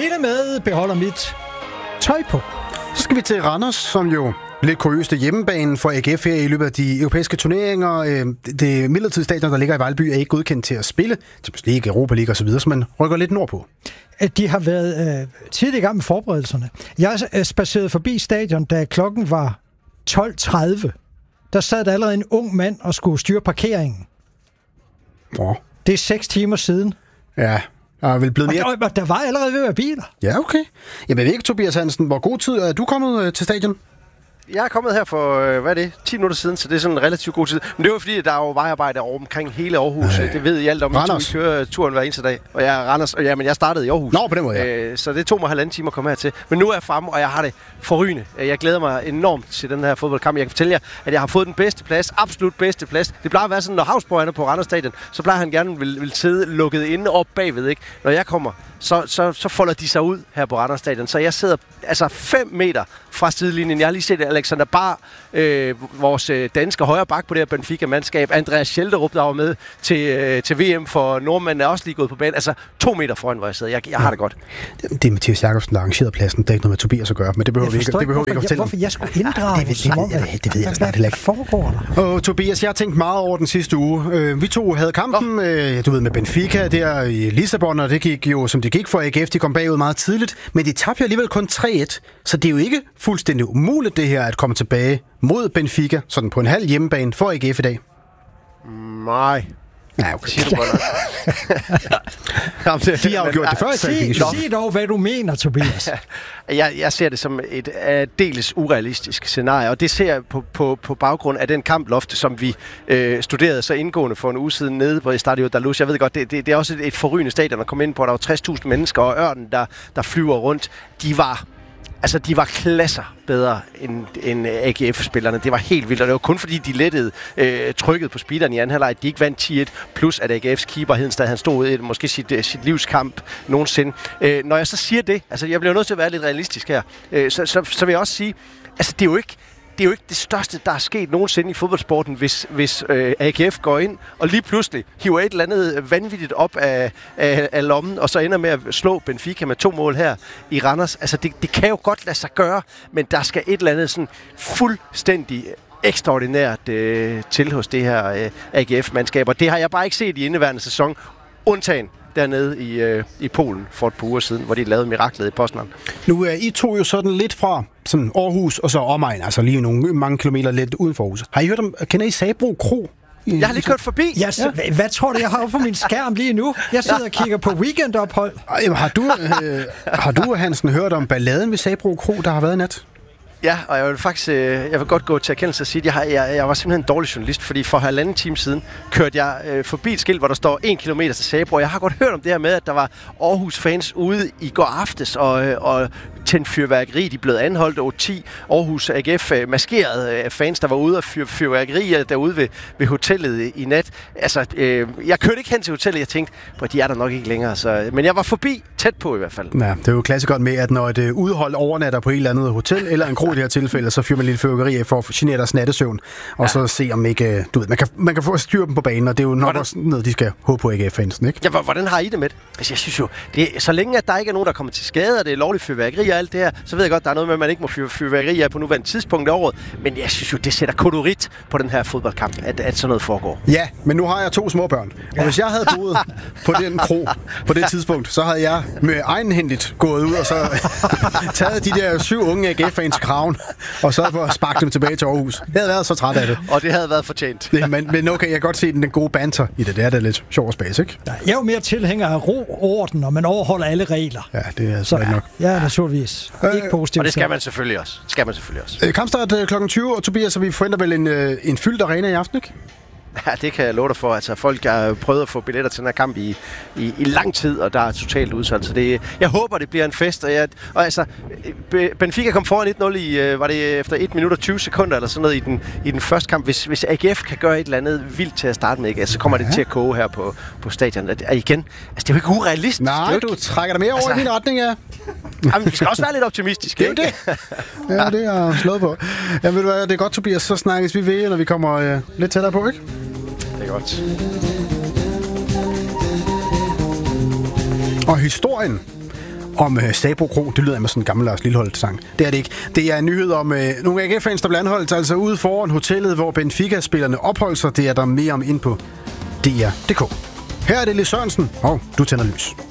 Alene med beholder mit tøj på. Så skal vi til Randers, som jo lidt kuriøst hjemmebane for AGF her i løbet af de europæiske turneringer. Det midlertidige stadion, der ligger i Vejlby, er ikke godkendt til at spille. Champions League, Europa League osv., så man rykker lidt nordpå. De har været tidligt i gang med forberedelserne. Jeg spacerede forbi stadion, da klokken var 12:30. Der sad der allerede en ung mand og skulle styre parkeringen. Oh. Det er 6 timer siden. Ja, og vel blevet mere... Og der var allerede ved at være biler. Ja, okay. Jeg ved ikke, Tobias Hansen, hvor god tid er du kommet til stadion? Jeg er kommet her for, 10 minutter siden, så det er sådan en relativt god tid. Men det var fordi, der er jo vejarbejde over omkring hele Aarhus. Det ved I alt om. Vi kører turen hver eneste dag. Og jeg er Randers, men jeg startede i Aarhus. Nå, på den måde, ja. Så det tog mig 1,5 time at komme hertil. Men nu er jeg fremme, og jeg har det forrygende. Jeg glæder mig enormt til den her fodboldkamp. Jeg kan fortælle jer, at jeg har fået den bedste plads. Absolut bedste plads. Det plejer at være sådan, når Havsborg er på Randers Stadion, så plejer han gerne vil sidde lukket inde op bagved. Ikke? Når jeg kommer, så folder de sig ud her på Randers Stadion. Så jeg sidder 5 meter fra sidelinjen. Jeg har lige set Alexander Bar, vores danske højre bak på det her Benfica-mandskab. Andreas Schelderup, der var med til VM for nordmændene, er også lige gået på banen. 2 meter foran, hvor jeg sidder. Jeg har det godt. Det er Mathias Jacobsen, der arrangerede pladsen. Det er ikke noget med Tobias at gøre, men det behøver vi ikke at fortælle. Hvorfor jeg skulle inddrage? Det ved jeg snart heller ikke. Foregår der? Tobias, jeg har tænkt meget over den sidste uge. Vi to havde kampen, med Benfica der i Lissabon, og det gik jo, som det gik for AGF. De kom bagud meget tidligt, men de tabte alligevel kun 3-1. Så det er jo ikke fuldstændig umuligt, det her, at komme tilbage mod Benfica, sådan på en halv hjemmebane for AGF i dag. Nej. Nej, okay. Siger du godt. De har jo gjort det før i kvalifikationen. Sig dog, hvad du mener, Tobias. Jeg ser det som et aldeles urealistisk scenarie, og det ser jeg på baggrund af den kamploft, som vi studerede så indgående for en uge siden nede på Estadio da Luz. Jeg ved godt, det er også et forrygende stadion at komme ind på. Der var 60.000 mennesker, og Ørnen, der flyver rundt, de var klasser bedre end AGF-spillerne. Det var helt vildt, og det var kun fordi, de lettede trykket på speederen i anden halvleg. De ikke vandt 10-1, plus at AGF's keeper Hedenstad, han stod i måske sit livskamp nogensinde. Når jeg så siger det, jeg bliver nødt til at være lidt realistisk her, så vil jeg også sige, det er jo ikke det største, der er sket nogensinde i fodboldsporten, hvis AGF går ind og lige pludselig hiver et eller andet vanvittigt op af lommen, og så ender med at slå Benfica med 2 mål her i Randers. Det kan jo godt lade sig gøre, men der skal et eller andet sådan fuldstændig ekstraordinært til hos det her AGF-mandskab, og det har jeg bare ikke set i indeværende sæson, undtagen dernede i Polen for et par uger siden, hvor de lavede miraklet i Poznan. Nu er I to jo sådan lidt fra sådan Aarhus og så omegn, lige mange kilometer lidt uden for Aarhus. Har I hørt kender I Sabro Kro? Jeg har lige kørt forbi. Hvad tror du, jeg har på min skærm lige nu? Jeg sidder og kigger på weekendophold. Har du, Hansen, hørt om balladen ved Sabro Kro, der har været i nat? Ja, og jeg vil godt gå til erkendelse og sige, at jeg var simpelthen en dårlig journalist, fordi for 1,5 time siden kørte jeg forbi et skilt, hvor der står 1 kilometer til Sabro. Jeg har godt hørt om det her med, at der var Aarhus-fans ude i går aftes og tændte fyrværkeri. De er blevet anholdt over 10 Aarhus AGF maskerede fans, der var ude og fyre fyrværkeri derude ved hotellet i nat. Jeg kørte ikke hen til hotellet, jeg tænkte, at de er der nok ikke længere. Men jeg var forbi, tæt på i hvert fald. Ja, det er jo klassikeren med, at når et udhold overnatter på et eller andet hotel, eller en kro i det her tilfælde, så fyrer man lidt fyrværkeri af for at genere deres nattesøvn, og så se om ikke, man kan få styr dem på banen, og det er jo nok også noget, de skal håbe på AGF-fansen, ikke? Ja, hvordan har I det med det? Jeg synes jo, så længe at der ikke er nogen, der kommer til skade, og det er lovligt fyrværkeri og alt det her, så ved jeg godt, der er noget med, at man ikke må fyre fyrværkeri af på nuværende tidspunkt af året, men jeg synes jo, det sætter kolorit på den her fodboldkamp, at sådan noget foregår. Ja, men nu har jeg 2 små børn, og hvis jeg havde boet på den kro på det tidspunkt, så havde jeg med egenhændigt gået ud og så taget de der 7 unge AGF-fans kraven, og så for at sparke dem tilbage til Aarhus. Jeg havde været så træt af det. Og det havde været fortjent. Men okay, jeg kan godt se den gode banter i det. Det er lidt sjov og spas, ikke? Jeg er jo mere tilhænger af ro og orden, og man overholder alle regler. Ja, det er så nok. Ja, naturligvis. Ikke positivt. Og det skal man selvfølgelig også. Kampstart kl. 20, og Tobias, så vi forventer vel en fyldt arena i aften, ikke? Ja, det kan jeg love dig for. Folk har prøvet at få billetter til den her kamp i lang tid, og der er totalt udsolgt. Så jeg håber, det bliver en fest. Benfica kom foran 1-0 var det efter 1 minut og 20 sekunder eller sådan noget i den første kamp. Hvis AGF kan gøre et eller andet vildt til at starte med, så kommer det til at koge her på stadion. Igen, det er jo ikke urealistisk. Nej, du trækker dig mere over i din retning, ja. Jamen, vi skal også være lidt optimistiske. Det er det. Ja, det er slået på. Ja, ved du hvad, det er godt, Tobias. Så snakkes vi ved, når vi kommer lidt tættere på, ikke? Det er godt. Og historien om Sabo Kro. Det lyder med sådan en gammel Lars Lilholt-sang. Det er det ikke. Det er en nyhed om nogle AGF-fans, der bliver anholdt altså ude foran hotellet, hvor Benfica-spillerne opholder sig. Det er der mere om ind på DR.dk. Her er det Lis Sørensen, og du tænder lys.